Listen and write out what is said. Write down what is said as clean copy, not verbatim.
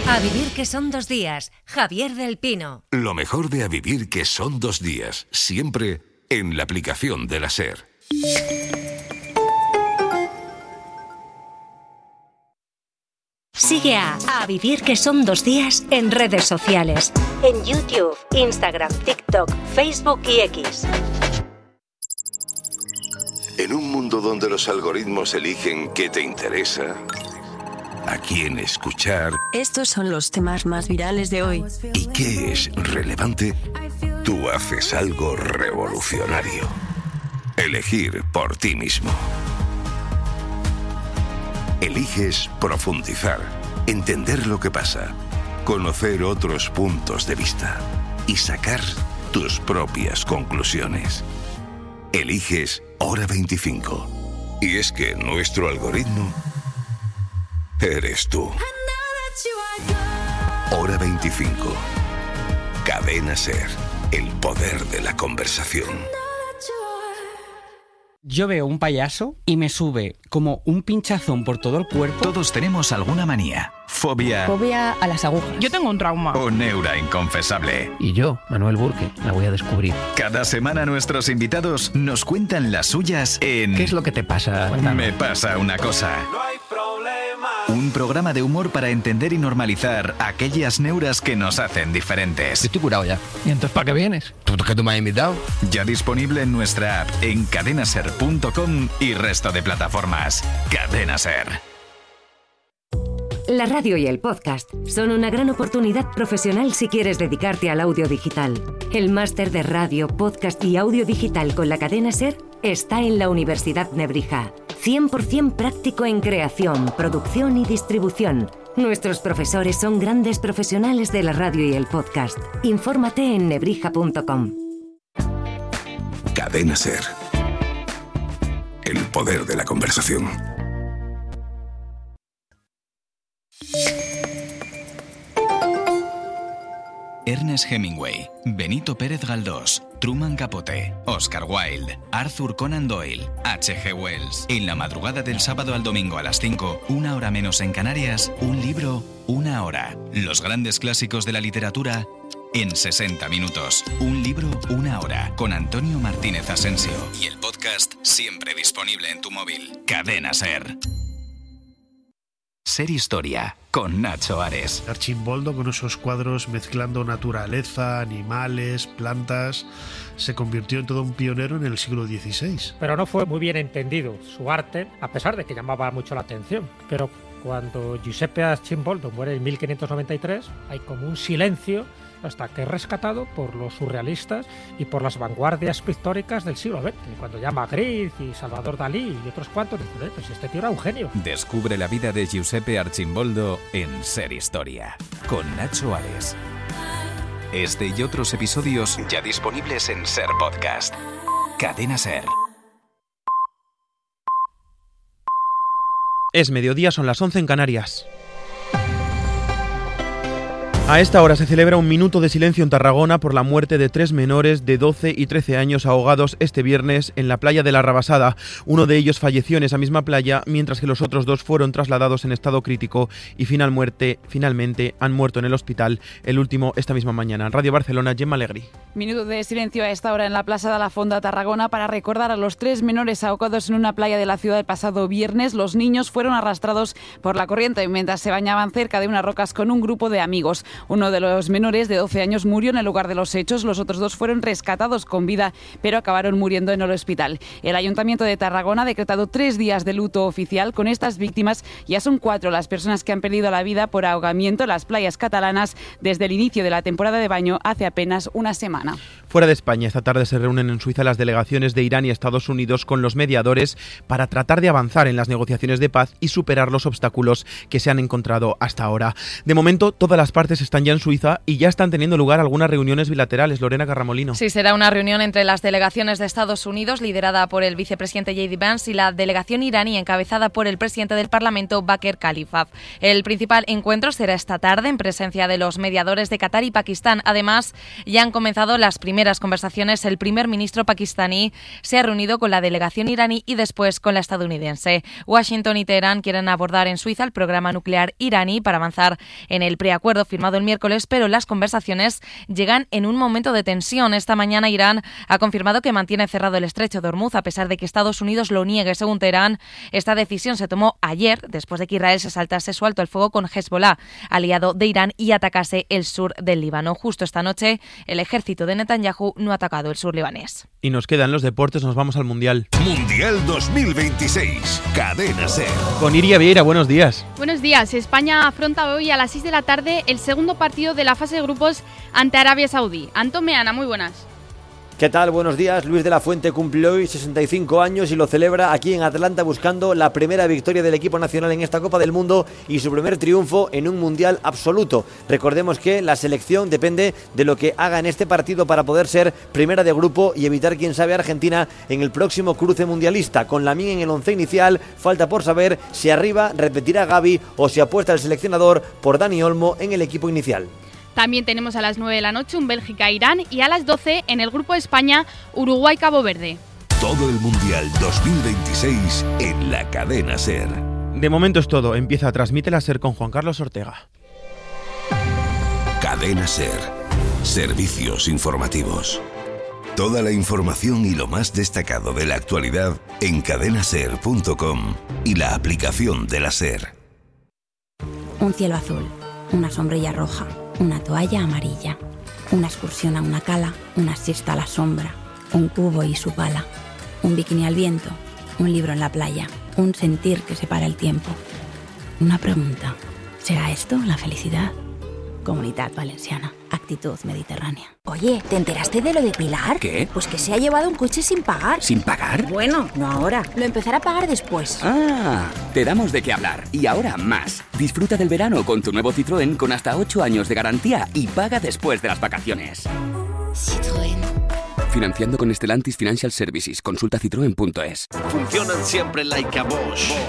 A vivir que son 2 días. Javier del Pino. Lo mejor de A vivir que son 2 días. Siempre en la aplicación de la SER. Sigue a Vivir que son 2 días en redes sociales. En YouTube, Instagram, TikTok, Facebook y X. En un mundo donde los algoritmos eligen qué te interesa, a quién escuchar. Estos son los temas más virales de hoy. ¿Y qué es relevante? Tú haces algo revolucionario. Elegir por ti mismo. Eliges profundizar, entender lo que pasa, conocer otros puntos de vista y sacar tus propias conclusiones. Eliges Hora 25. Y es que nuestro algoritmo eres tú. Hora 25. Cadena SER. El poder de la conversación. Yo veo un payaso y me sube como un pinchazón por todo el cuerpo. Todos tenemos alguna manía, fobia a las agujas. Yo tengo un trauma. o neura inconfesable. Y yo, Manuel Burke, la voy a descubrir. Cada semana nuestros invitados nos cuentan las suyas en ¿Qué es lo que te pasa? Cuéntame. Me pasa una cosa. Un programa de humor para entender y normalizar aquellas neuras que nos hacen diferentes. Estoy curado ya. ¿Y entonces para qué vienes? ¿Que tú me has invitado? Ya disponible en nuestra app, en cadenaser.com y resto de plataformas. Cadena Ser. La radio y el podcast son una gran oportunidad profesional si quieres dedicarte al audio digital. El máster de radio, podcast y audio digital con la cadena SER está en la Universidad Nebrija. 100% práctico en creación, producción y distribución. Nuestros profesores son grandes profesionales de la radio y el podcast. Infórmate en nebrija.com. Cadena SER. El poder de la conversación. Ernest Hemingway, Benito Pérez Galdós, Truman Capote, Oscar Wilde, Arthur Conan Doyle, H.G. Wells. En la madrugada del sábado al domingo a las 5, 1 hora menos en Canarias, un libro, 1 hora. Los grandes clásicos de la literatura en 60 minutos. Un libro, 1 hora. Con Antonio Martínez Asensio. Y el podcast siempre disponible en tu móvil. Cadena Ser. Ser Historia, con Nacho Ares. Archimboldo, con esos cuadros mezclando naturaleza, animales, plantas, se convirtió en todo un pionero en el siglo XVI. Pero no fue muy bien entendido su arte, a pesar de que llamaba mucho la atención. Pero cuando Giuseppe Archimboldo muere en 1593, hay como un silencio hasta que es rescatado por los surrealistas y por las vanguardias pictóricas del siglo XX. Cuando ya Magritte y Salvador Dalí y otros cuantos dicen, pues este tío era un genio. Descubre la vida de Giuseppe Archimboldo en Ser Historia, con Nacho Ares. Este y otros episodios ya disponibles en Ser Podcast. Cadena Ser. Es mediodía, son las 11 en Canarias. A esta hora se celebra un minuto de silencio en Tarragona por la muerte de 3 menores de 12 y 13 años ahogados este viernes en la playa de la Rabasada. Uno de ellos falleció en esa misma playa, mientras que los otros 2 fueron trasladados en estado crítico y finalmente han muerto en el hospital, el último esta misma mañana. En Radio Barcelona, Gemma Alegrí. Minuto de silencio a esta hora en la Plaza de la Fonda, Tarragona, para recordar a los 3 menores ahogados en una playa de la ciudad el pasado viernes. Los niños fueron arrastrados por la corriente mientras se bañaban cerca de unas rocas con un grupo de amigos. Uno de los menores, de 12 años, murió en el lugar de los hechos. Los otros 2 fueron rescatados con vida, pero acabaron muriendo en el hospital. El Ayuntamiento de Tarragona ha decretado 3 días de luto oficial. Con estas víctimas ya son 4 las personas que han perdido la vida por ahogamiento en las playas catalanas desde el inicio de la temporada de baño hace apenas una semana. Fuera de España, esta tarde se reúnen en Suiza las delegaciones de Irán y Estados Unidos con los mediadores para tratar de avanzar en las negociaciones de paz y superar los obstáculos que se han encontrado hasta ahora. De momento, todas las partes están ya en Suiza y ya están teniendo lugar algunas reuniones bilaterales. Lorena Carramolino. Sí, será una reunión entre las delegaciones de Estados Unidos, liderada por el vicepresidente J.D. Vance, y la delegación iraní, encabezada por el presidente del Parlamento, Baker Khalifaf. El principal encuentro será esta tarde en presencia de los mediadores de Qatar y Pakistán. Además, ya han comenzado las primeras conversaciones. El primer ministro pakistaní se ha reunido con la delegación iraní y después con la estadounidense. Washington y Teherán quieren abordar en Suiza el programa nuclear iraní para avanzar en el preacuerdo firmado el miércoles, pero las conversaciones llegan en un momento de tensión. Esta mañana Irán ha confirmado que mantiene cerrado el estrecho de Hormuz, a pesar de que Estados Unidos lo niegue. Según Teherán, esta decisión se tomó ayer, después de que Israel se saltase su alto el fuego con Hezbollah, aliado de Irán, y atacase el sur del Líbano. Justo esta noche, el ejército de Netanyahu no ha atacado el sur libanés. Y nos quedan los deportes, nos vamos al Mundial. Mundial 2026, Cadena SER. Con Iria Vieira, buenos días. Buenos días. España afronta hoy a las 6 de la tarde el segundo partido de la fase de grupos ante Arabia Saudí. Antón Meana, muy buenas. ¿Qué tal? Buenos días. Luis de la Fuente cumple hoy 65 años y lo celebra aquí en Atlanta, buscando la primera victoria del equipo nacional en esta Copa del Mundo y su primer triunfo en un mundial absoluto. Recordemos que la selección depende de lo que haga en este partido para poder ser primera de grupo y evitar, quién sabe, a Argentina en el próximo cruce mundialista. Con Lamine en el once inicial, falta por saber si arriba repetirá Gavi o si apuesta el seleccionador por Dani Olmo en el equipo inicial. También tenemos a las 9 de la noche un Bélgica-Irán y a las 12 en el grupo de España, Uruguay-Cabo Verde. Todo el Mundial 2026 en la Cadena SER. De momento es todo. Empieza a Transmite la SER con Juan Carlos Ortega. Cadena SER. Servicios informativos. Toda la información y lo más destacado de la actualidad en cadenaser.com y la aplicación de la SER. Un cielo azul, una sombrilla roja, una toalla amarilla, una excursión a una cala, una siesta a la sombra, un cubo y su pala, un bikini al viento, un libro en la playa, un sentir que separa el tiempo. Una pregunta, ¿será esto la felicidad? Comunitat Valenciana, actitud mediterránea. Oye, ¿te enteraste de lo de Pilar? ¿Qué? Pues que se ha llevado un coche sin pagar. ¿Sin pagar? Bueno, no ahora. Lo empezará a pagar después. Ah, te damos de qué hablar. Y ahora más. Disfruta del verano con tu nuevo Citroën con hasta 8 años de garantía y paga después de las vacaciones. Citroën. Financiando con Stellantis Financial Services. Consulta citroen.es. Funcionan siempre like a Bosch.